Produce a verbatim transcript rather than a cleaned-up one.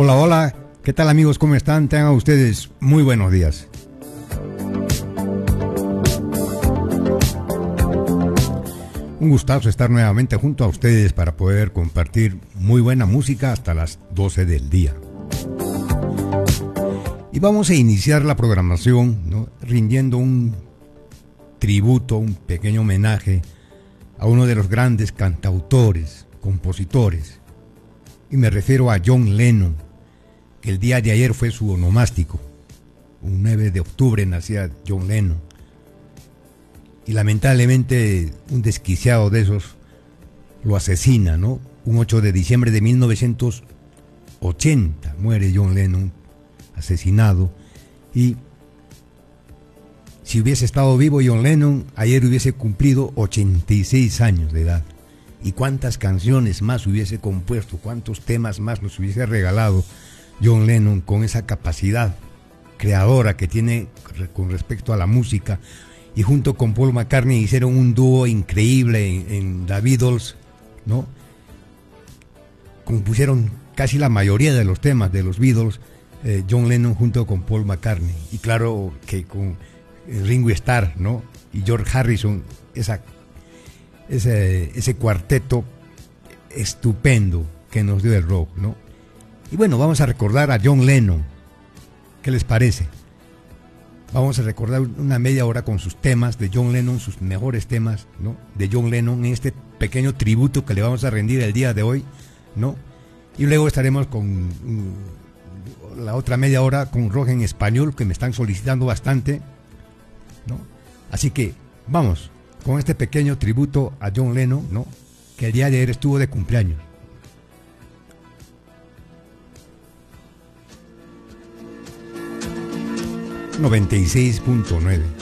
Hola, hola, ¿qué tal amigos? ¿Cómo están? Tengan ustedes muy buenos días. Un gustazo estar nuevamente junto a ustedes para poder compartir muy buena música hasta las doce del día. Y vamos a iniciar la programación, ¿no?, rindiendo un tributo, un pequeño homenaje a uno de los grandes cantautores, compositores. Y me refiero a John Lennon, que el día de ayer fue su onomástico. Un nueve de octubre nacía John Lennon. Y lamentablemente un desquiciado de esos lo asesina, ¿no? Un ocho de diciembre de mil novecientos ochenta muere John Lennon, asesinado. Y si hubiese estado vivo John Lennon, ayer hubiese cumplido ochenta y seis años de edad. Y cuántas canciones más hubiese compuesto, cuántos temas más nos hubiese regalado John Lennon con esa capacidad creadora que tiene con respecto a la música. Y junto con Paul McCartney hicieron un dúo increíble en, en The Beatles, ¿no? Compusieron casi la mayoría de los temas de los Beatles, eh, John Lennon junto con Paul McCartney. Y claro que con Ringo Starr, ¿no?, y George Harrison, esa, ese, ese cuarteto estupendo que nos dio el rock, ¿no? Y bueno, vamos a recordar a John Lennon. ¿Qué les parece? Vamos a recordar una media hora con sus temas de John Lennon, sus mejores temas, ¿no?, de John Lennon, en este pequeño tributo que le vamos a rendir el día de hoy, ¿no? Y luego estaremos con um, la otra media hora con rock en español, que me están solicitando bastante, ¿no? Así que vamos con este pequeño tributo a John Lennon, ¿no?, que el día de ayer estuvo de cumpleaños. noventa y seis punto nueve.